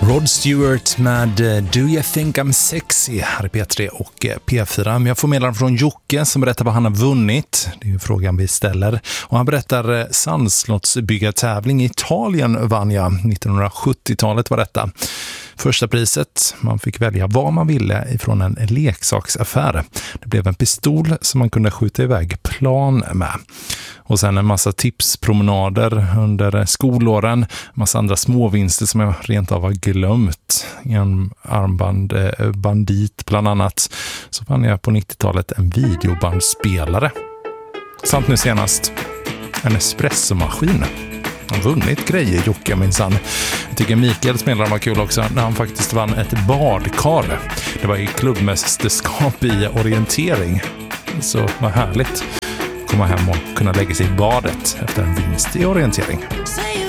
Rod Stewart med Do You Think I'm Sexy här i P3 och P4. Men jag får meddelande från Jocke som berättar vad han har vunnit. Det är ju frågan vi ställer. Och han berättar sandslottsbyggartävling i Italien vann jag. 1970-talet var detta. Första priset, man fick välja vad man ville ifrån en leksaksaffär. Det blev en pistol som man kunde skjuta iväg plan med. Och sen en massa tipspromenader under skolåren. En massa andra småvinster som jag rent av har glömt. En bandit bland annat. Så fann jag på 90-talet en videobandspelare. Samt nu senast en espressomaskin. Han har vunnit grejer, Jocke minsann. Jag tycker Mikaels medlem var kul också när han faktiskt vann ett badkar. Det var i klubbmästerskap i orientering. Så vad härligt. Komma hem och kunna lägga sig i badet efter en vinst i orientering.